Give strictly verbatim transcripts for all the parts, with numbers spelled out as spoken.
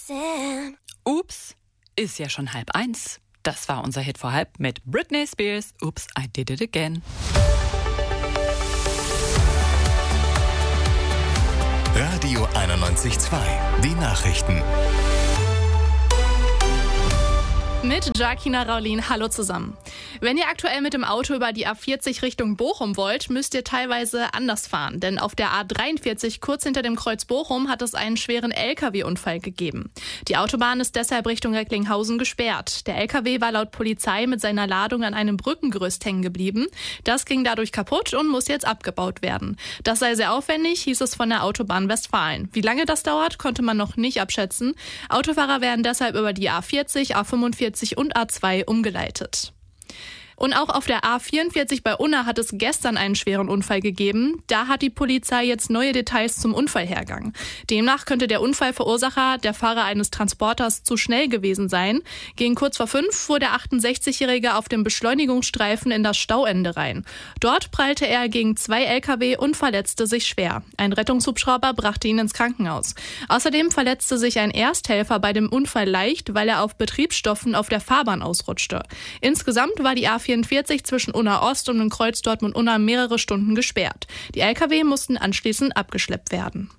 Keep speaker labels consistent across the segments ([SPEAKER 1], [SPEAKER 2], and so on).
[SPEAKER 1] understand.
[SPEAKER 2] Ups, ist ja schon halb eins. Das war unser Hit vor halb mit Britney Spears. Oops, I did it again.
[SPEAKER 3] Radio einundneunzig Komma zwei. Die Nachrichten.
[SPEAKER 4] Mit Jacquina Raulin, hallo zusammen. Wenn ihr aktuell mit dem Auto über die A vierzig Richtung Bochum wollt, müsst ihr teilweise anders fahren. Denn auf der A dreiundvierzig, kurz hinter dem Kreuz Bochum, hat es einen schweren L K W-Unfall gegeben. Die Autobahn ist deshalb Richtung Recklinghausen gesperrt. Der L K W war laut Polizei mit seiner Ladung an einem Brückengerüst hängen geblieben. Das ging dadurch kaputt und muss jetzt abgebaut werden. Das sei sehr aufwendig, hieß es von der Autobahn Westfalen. Wie lange das dauert, konnte man noch nicht abschätzen. Autofahrer werden deshalb über die A vierzig, A fünfundvierzig und A zwei umgeleitet. Und auch auf der A vierundvierzig bei Unna hat es gestern einen schweren Unfall gegeben. Da hat die Polizei jetzt neue Details zum Unfallhergang. Demnach könnte der Unfallverursacher, der Fahrer eines Transporters, zu schnell gewesen sein. Gegen kurz vor fünf fuhr der achtundsechzigjährige auf dem Beschleunigungsstreifen in das Stauende rein. Dort prallte er gegen zwei L K W und verletzte sich schwer. Ein Rettungshubschrauber brachte ihn ins Krankenhaus. Außerdem verletzte sich ein Ersthelfer bei dem Unfall leicht, weil er auf Betriebsstoffen auf der Fahrbahn ausrutschte. Insgesamt war die A vierundvierzig zwischen Unna Ost und dem Kreuz Dortmund-Unna mehrere Stunden gesperrt. Die L K W mussten anschließend abgeschleppt werden.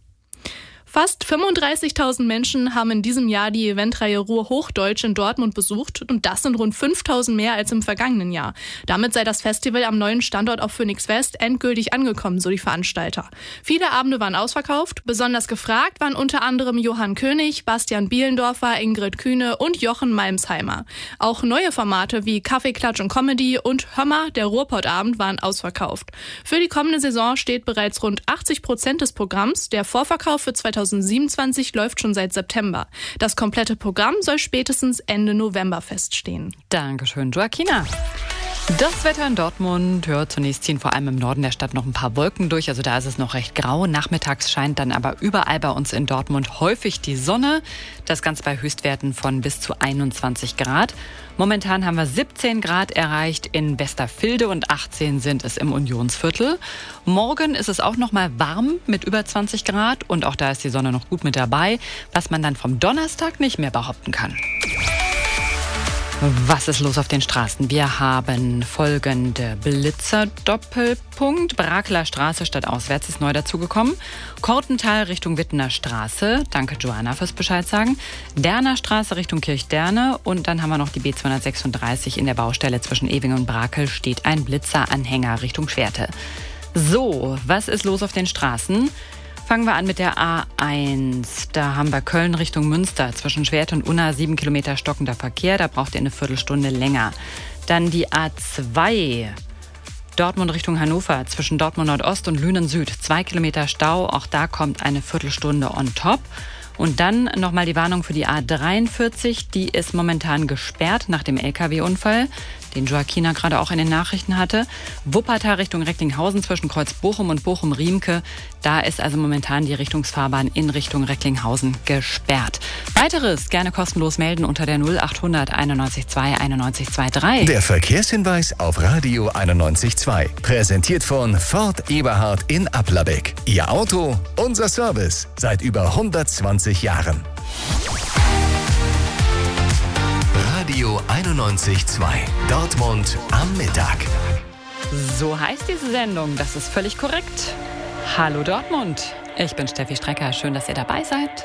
[SPEAKER 4] Fast fünfunddreißigtausend Menschen haben in diesem Jahr die Eventreihe Ruhr Hochdeutsch in Dortmund besucht und das sind rund fünftausend mehr als im vergangenen Jahr. Damit sei das Festival am neuen Standort auf Phoenix West endgültig angekommen, so die Veranstalter. Viele Abende waren ausverkauft, besonders gefragt waren unter anderem Johann König, Bastian Bielendorfer, Ingrid Kühne und Jochen Malmsheimer. Auch neue Formate wie Kaffeeklatsch und Comedy und Hömmer, der Ruhrpott-Abend, waren ausverkauft. Für die kommende Saison steht bereits rund achtzig Prozent des Programms. Der Vorverkauf für zweitausendsiebenundzwanzig läuft schon seit September. Das komplette Programm soll spätestens Ende November feststehen.
[SPEAKER 2] Dankeschön, Joaquina. Das Wetter in Dortmund, ja, zunächst ziehen vor allem im Norden der Stadt noch ein paar Wolken durch, also da ist es noch recht grau. Nachmittags scheint dann aber überall bei uns in Dortmund häufig die Sonne. Das Ganze bei Höchstwerten von bis zu einundzwanzig Grad. Momentan haben wir siebzehn Grad erreicht in Westerfilde und achtzehn sind es im Unionsviertel. Morgen ist es auch noch mal warm mit über zwanzig Grad und auch da ist die Sonne noch gut mit dabei, was man dann vom Donnerstag nicht mehr behaupten kann. Was ist los auf den Straßen? Wir haben folgende Blitzer, Doppelpunkt. Brakeler Straße statt auswärts ist neu dazugekommen. Kortental Richtung Wittener Straße. Danke, Joanna, fürs Bescheid sagen. Derner Straße Richtung Kirchderne. Und dann haben wir noch die B zweihundertsechsunddreißig in der Baustelle zwischen Ewing und Brakel. Steht ein Blitzeranhänger Richtung Schwerte. So, was ist los auf den Straßen? Fangen wir an mit der A eins. Da haben wir Köln Richtung Münster. Zwischen Schwerte und Unna sieben Kilometer stockender Verkehr. Da braucht ihr eine Viertelstunde länger. Dann die A zwei. Dortmund Richtung Hannover. Zwischen Dortmund Nordost und Lünen Süd. Zwei Kilometer Stau. Auch da kommt eine Viertelstunde on top. Und dann nochmal die Warnung für die A dreiundvierzig. Die ist momentan gesperrt nach dem L K W-Unfall, den Joaquina gerade auch in den Nachrichten hatte. Wuppertal Richtung Recklinghausen zwischen Kreuz Bochum und Bochum-Riemke. Da ist also momentan die Richtungsfahrbahn in Richtung Recklinghausen gesperrt. Weiteres gerne kostenlos melden unter der null achthundert einundneunzig zwei einundneunzig drei.
[SPEAKER 3] Der Verkehrshinweis auf Radio einundneunzig Komma zwei. Präsentiert von Ford Eberhard in Applerbeck. Ihr Auto, unser Service. Seit über hundertzwanzig Jahren. Radio einundneunzig Komma zwei. Dortmund am Mittag.
[SPEAKER 2] So heißt diese Sendung, das ist völlig korrekt. Hallo Dortmund, ich bin Steffi Strecker, schön, dass ihr dabei seid.